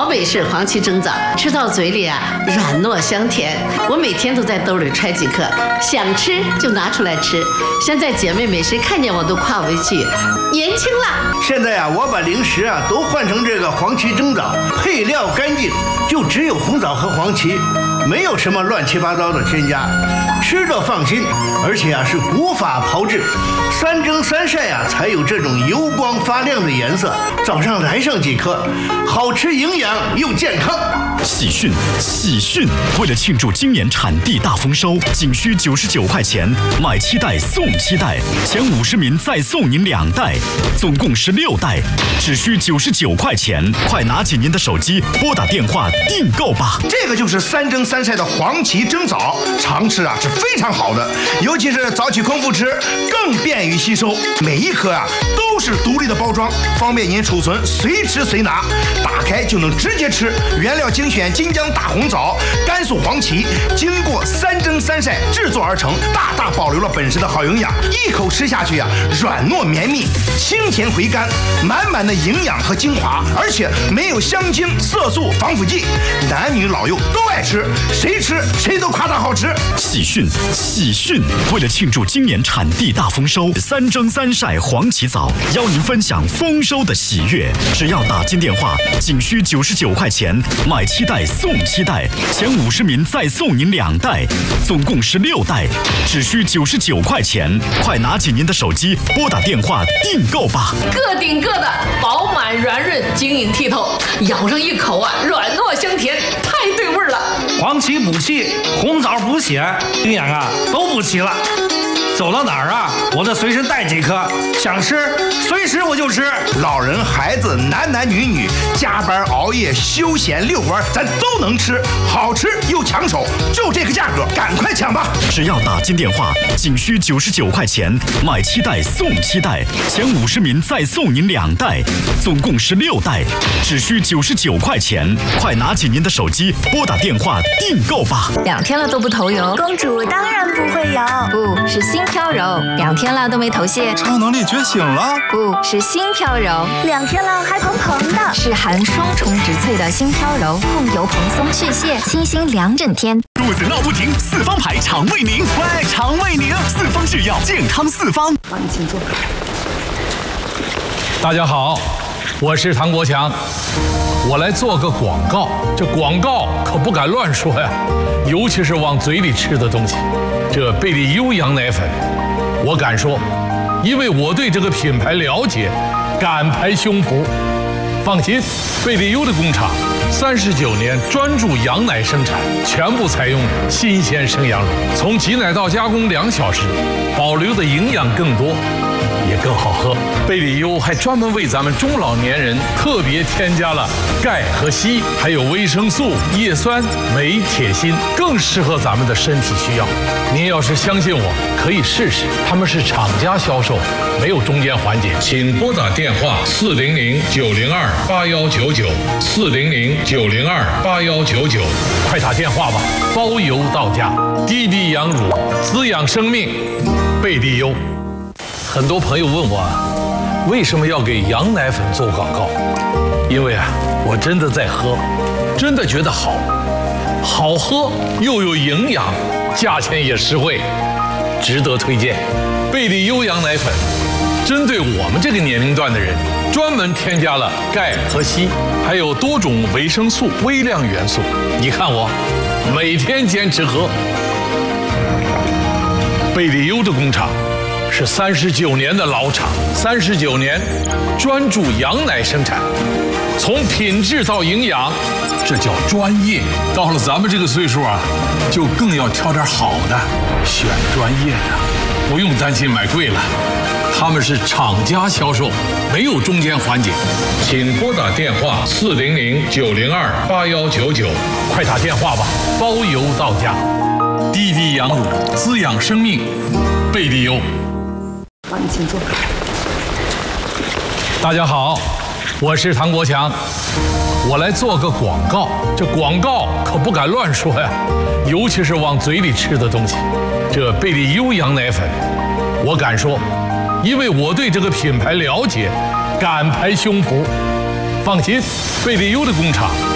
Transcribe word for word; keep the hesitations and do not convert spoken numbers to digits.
美式黄芪蒸枣，吃到嘴里啊软糯香甜。我每天都在兜里揣几颗，想吃就拿出来吃。现在姐妹们谁看见我都夸我一句年轻了。 现在啊，我把零食啊都换成这个黄芪蒸枣，配料干净，就只有红枣和黄芪，没有什么乱七八糟的添加，吃着放心。而且啊是古法炮制，三蒸三晒啊才有这种油光发亮的颜色。早上来上几颗，好吃营养又健康。 喜讯喜讯！为了庆祝今年产地大丰收，仅需九十九块钱买七袋送七袋，前五十名再送您两袋，总共十六袋，只需九十九块钱。快拿起您的手机，拨打电话订购吧。 这个就是三蒸三晒的黄芪蒸枣，常吃啊是非常好的，尤其是早起空腹吃更便于吸收。每一颗啊都是独立的包装，方便您储存，随吃随拿，打开就能直接吃。原料精选金江大红枣、甘肃黄芪，经过三蒸三晒制作而成，大大保留了本身的好营养。一口吃下去啊，软糯绵密，清甜回甘，满满的营养和精华，而且没有香精、色素、防腐剂，男女老幼都爱吃，谁吃谁都夸它好吃。 喜讯喜讯！为了庆祝今年产地大丰收，三蒸三晒黄芪枣邀您分享丰收的喜悦。只要打进电话，仅需九十九块钱买七袋送七袋，前五十名再送您两袋，总共十六袋，只需九十九块钱。快拿起您的手机，拨打电话订购吧。 个顶个的，饱满软润，晶莹剔透，咬上一口啊，软糯香甜，太对味儿了。 黄芪补气，红枣补血，营养啊都补齐了。走到哪儿啊，我这随身带几颗，想吃随时我就吃。 老人孩子男男女女加班熬夜休闲遛弯，咱都能吃，好吃又抢手，就这个价格，赶快抢吧！ 只要打进电话，仅需九十九块钱买七袋送七袋，前五十名再送您两袋，总共十六袋，只需九十九块钱。快拿起您的手机，拨打电话订购吧。 两天了都不头油， 公主当然不会油， 不是新飘柔。两天了都没头屑， 超能力觉醒了， 不是新飘柔。 两天了还蓬蓬的， 是含双重植萃的新飘柔，控油蓬松去屑，清新两整天。 肚子闹不停，四方牌肠胃宁，喂，肠胃宁，四方制药，健康四方。 帮你请坐。 大家好，我是唐国强，我来做个广告。这广告可不敢乱说呀，尤其是往嘴里吃的东西。这贝利优羊奶粉，我敢说，因为我对这个品牌了解，敢拍胸脯。放心，贝利优的工厂三十九年专注羊奶生产，全部采用新鲜生羊乳，从挤奶到加工两小时，保留的营养更多，也更好喝。贝利优还专门为咱们中老年人特别添加了钙和硒，还有维生素、叶酸、镁、铁、锌，更适合咱们的身体需要。您要是相信我，可以试试。他们是厂家销售，没有中间环节。请拨打电话四零零九零二八幺九九四零零九零二八幺九九，快打电话吧，包邮到家。滴滴羊乳，滋养生命，贝利优。很多朋友问我，为什么要给羊奶粉做广告？因为啊，我真的在喝，真的觉得好，好喝又有营养，价钱也实惠，值得推荐。贝利优羊奶粉，针对我们这个年龄段的人，专门添加了钙和硒，还有多种维生素、微量元素。你看我，每天坚持喝。贝利优的工厂是三十九年的老厂，三十九年专注羊奶生产，从品质到营养，这叫专业。到了咱们这个岁数啊，就更要挑点好的，选专业的，不用担心买贵了。他们是厂家销售，没有中间环节。请拨打电话四零零九零二八幺九九，快打电话吧，包邮到家。滴滴羊乳，滋养生命，贝利优。 帮你请坐。 大家好，我是唐国强，我来做个广告。这广告可不敢乱说呀，尤其是往嘴里吃的东西。这贝利优羊奶粉，我敢说，因为我对这个品牌了解，敢拍胸脯。放心，贝利优的工厂